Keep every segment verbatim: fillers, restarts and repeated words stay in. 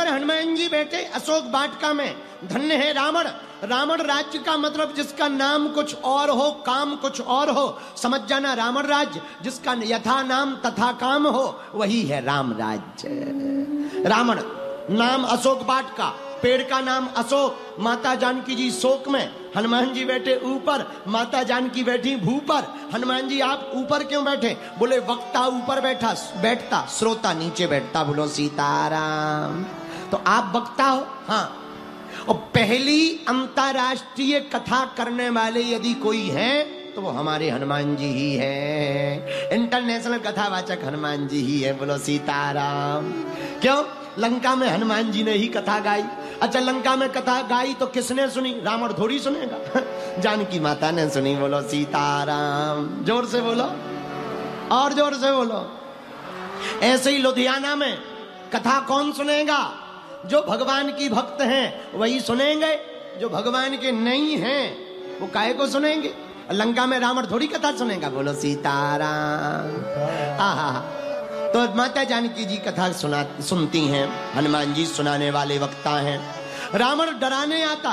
पर हनुमान जी बैठे अशोक वाटिका में। धन्य है रावण। रावण राज्य का मतलब जिसका नाम कुछ और हो, काम कुछ और हो, समझ जाना रावण राज्य। जिसका यथा नाम तथा काम हो, वही है राम राज्य। रावण नाम अशोक वाटिका, पेड़ का नाम अशोक। माता जानकी जी शोक में, हनुमान जी बैठे ऊपर, माता जानकी बैठी भू पर। हनुमान जी आप ऊपर क्यों बैठे? बोले वक्ता ऊपर बैठा बैठता श्रोता नीचे बैठता। बोलो सीताराम। तो आप वक्ता हो। हाँ, और पहली अंतरराष्ट्रीय कथा करने वाले यदि कोई है तो वो हमारे हनुमान जी ही है। इंटरनेशनल कथावाचक हनुमान जी ही है। बोलो सीताराम। क्यों? लंका में हनुमान जी ने ही कथा गाई। अच्छा, लंका में कथा गाई तो किसने सुनी? रावण थोड़ी सुनेगा, जानकी माता ने सुनी। बोलो सीताराम। जोर से बोलो, और जोर से बोलो। ऐसे ही लुधियाना में कथा कौन सुनेगा? जो भगवान की भक्त हैं वही सुनेंगे, जो भगवान के नहीं हैं वो काहे को सुनेंगे? लंका में रावण थोड़ी कथा सुनेगा। बोलो सीताराम। आहा, तो माता जानकी जी कथा सुना सुनती हैं, हनुमान जी सुनाने वाले वक्ता हैं। रावण डराने आता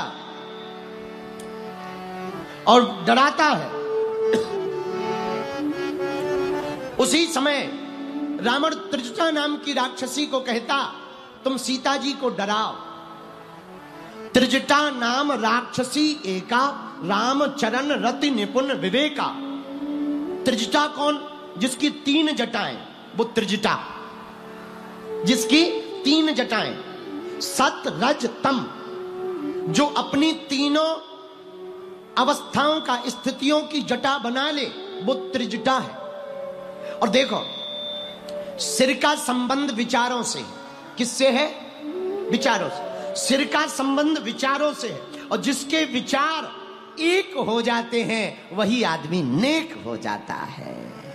और डराता है। उसी समय रावण त्रिजटा नाम की राक्षसी को कहता, तुम सीता जी को डराओ। त्रिजटा नाम राक्षसी एका, राम चरण रति निपुण विवेका। त्रिजटा कौन? जिसकी तीन जटाएं, वो त्रिजटा। जिसकी तीन जटाएं, सत रज तम, जो अपनी तीनों अवस्थाओं का, स्थितियों की जटा बना ले, वो त्रिजटा है। और देखो, सिर का संबंध विचारों से। किससे है? विचारों से। सिर का संबंध विचारों से है, और जिसके विचार एक हो जाते हैं वही आदमी नेक हो जाता है।